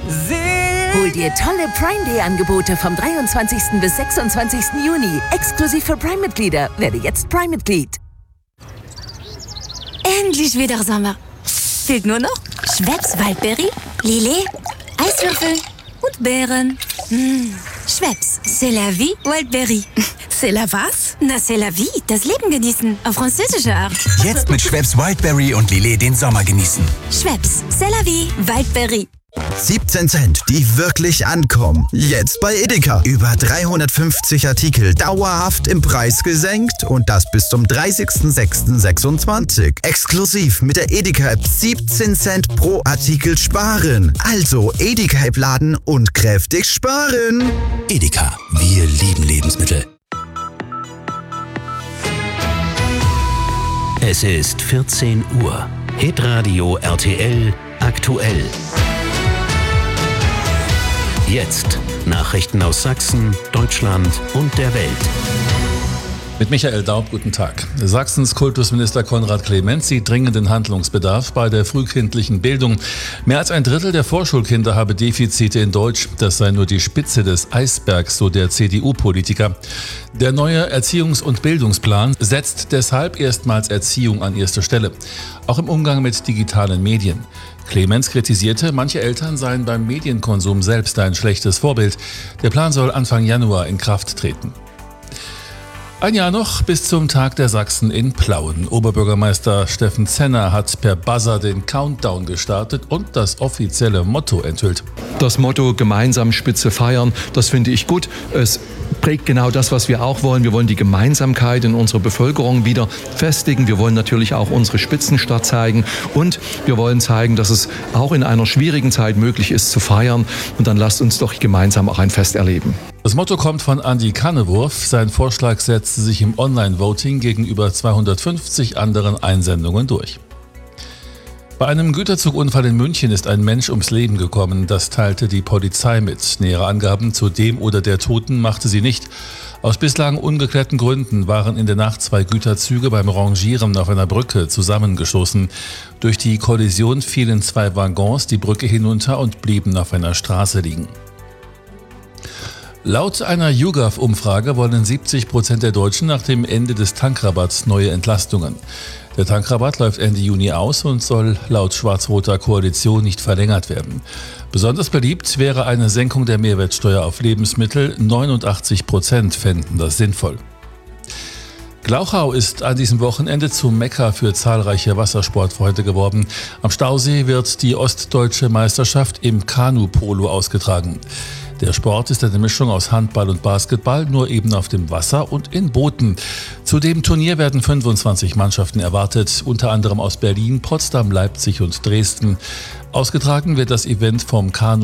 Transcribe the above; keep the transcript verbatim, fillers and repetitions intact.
Hol dir tolle Prime Day Angebote vom dreiundzwanzigsten bis sechsundzwanzigsten Juni. Exklusiv für Prime-Mitglieder. Werde jetzt Prime-Mitglied. Endlich wieder Sommer. Fehlt nur noch Schweppes Waldbeere, Lillet, Eiswürfel und Beeren. Mmh. Schweppes, c'est la vie, Waldbeere. C'est la was? Na, c'est la vie, das Leben genießen, auf französische Art. Jetzt mit Schweppes Wildberry und Lillet den Sommer genießen. Schweppes, c'est la vie, Waldbeere. siebzehn Cent, die wirklich ankommen. Jetzt bei Edeka. Über dreihundertfünfzig Artikel dauerhaft im Preis gesenkt und das bis zum dreißigsten sechsten sechsundzwanzig. Exklusiv mit der Edeka-App siebzehn Cent pro Artikel sparen. Also Edeka-App laden und kräftig sparen. Edeka, wir lieben Lebensmittel. Es ist vierzehn Uhr. Hitradio R T L aktuell. Jetzt Nachrichten aus Sachsen, Deutschland und der Welt. Mit Michael Daub, guten Tag. Sachsens Kultusminister Konrad Clement sieht dringenden Handlungsbedarf bei der frühkindlichen Bildung. Mehr als ein Drittel der Vorschulkinder habe Defizite in Deutsch. Das sei nur die Spitze des Eisbergs, so der C D U-Politiker. Der neue Erziehungs- und Bildungsplan setzt deshalb erstmals Erziehung an erste Stelle. Auch im Umgang mit digitalen Medien. Clemens kritisierte, manche Eltern seien beim Medienkonsum selbst ein schlechtes Vorbild. Der Plan soll Anfang Januar in Kraft treten. Ein Jahr noch bis zum Tag der Sachsen in Plauen. Oberbürgermeister Steffen Zenner hat per Buzzer den Countdown gestartet und das offizielle Motto enthüllt. Das Motto gemeinsam Spitze feiern, das finde ich gut. Es prägt genau das, was wir auch wollen. Wir wollen die Gemeinsamkeit in unserer Bevölkerung wieder festigen. Wir wollen natürlich auch unsere Spitzenstadt zeigen und wir wollen zeigen, dass es auch in einer schwierigen Zeit möglich ist zu feiern. Und dann lasst uns doch gemeinsam auch ein Fest erleben. Das Motto kommt von Andi Kannewurf. Sein Vorschlag setzte sich im Online-Voting gegenüber zweihundertfünfzig anderen Einsendungen durch. Bei einem Güterzugunfall in München ist ein Mensch ums Leben gekommen. Das teilte die Polizei mit. Nähere Angaben zu dem oder der Toten machte sie nicht. Aus bislang ungeklärten Gründen waren in der Nacht zwei Güterzüge beim Rangieren auf einer Brücke zusammengestoßen. Durch die Kollision fielen zwei Waggons die Brücke hinunter und blieben auf einer Straße liegen. Laut einer YouGov-Umfrage wollen siebzig Prozent der Deutschen nach dem Ende des Tankrabatts neue Entlastungen. Der Tankrabatt läuft Ende Juni aus und soll laut schwarz-roter Koalition nicht verlängert werden. Besonders beliebt wäre eine Senkung der Mehrwertsteuer auf Lebensmittel. neunundachtzig Prozent fänden das sinnvoll. Glauchau ist an diesem Wochenende zum Mekka für zahlreiche Wassersportfreunde geworden. Am Stausee wird die ostdeutsche Meisterschaft im Kanu-Polo ausgetragen. Der Sport ist eine Mischung aus Handball und Basketball, nur eben auf dem Wasser und in Booten. Zu dem Turnier werden fünfundzwanzig Mannschaften erwartet, unter anderem aus Berlin, Potsdam, Leipzig und Dresden. Ausgetragen wird das Event vom Kanu